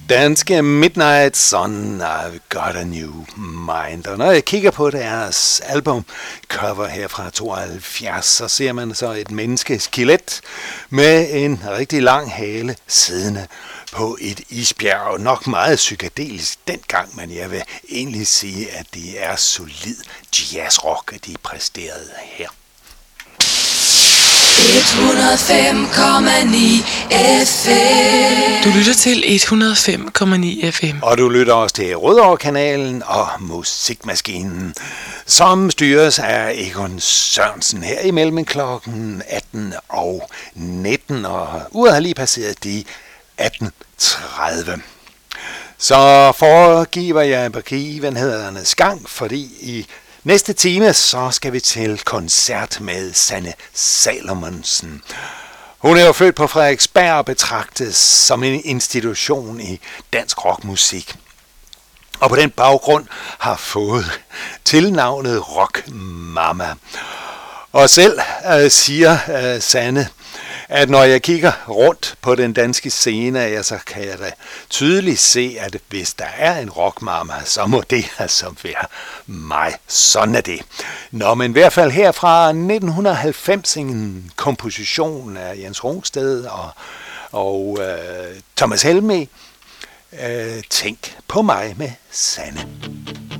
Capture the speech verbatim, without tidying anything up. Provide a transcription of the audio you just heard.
Danske Midnight Sun, I've Got a New Mind. Og når jeg kigger på deres albumcover her fra tooghalvfjerds, så ser man så et menneskeskelet med en rigtig lang hale siddende på et isbjerg. Nok meget psykedelisk dengang, men jeg vil egentlig sige, at det er solid jazzrock, de præsterede her. et hundrede og fem komma ni F M. Du lytter til et hundrede og fem komma ni F M. Og du lytter også til Rødovre-kanalen og Musikmaskinen, som styres af Egon Sørensen her imellem klokken atten og nitten, og uret har lige passeret de atten tredive. Så foregiver jeg begivenhedernes gang, fordi i næste time så skal vi til koncert med Sanne Salomonsen. Hun er jo født på Frederiksberg og betragtes som en institution i dansk rockmusik. Og på den baggrund har fået tilnavnet Rock Mama. Og selv øh, siger øh, Sanne, at når jeg kigger rundt på den danske scene, ja, så kan jeg da tydeligt se, at hvis der er en rockmama, så må det altså være mig. Sådan er det. Nå, men i hvert fald her fra nitten halvfems, en komposition af Jens Rungsted og, og øh, Thomas Helmig. Øh, tænk på mig med Sanne.